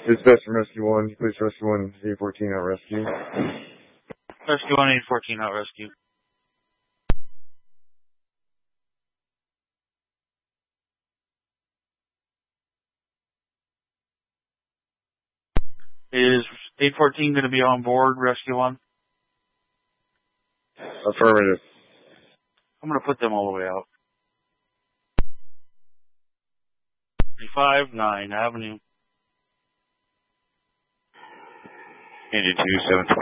Dispatch from Rescue 1. Please Rescue 1, 814 out rescue. Rescue 1, 814 out rescue. Is 814 going to be on board, Rescue 1? Affirmative. I'm going to put them all the way out. 9 Avenue. Engine 2, 720.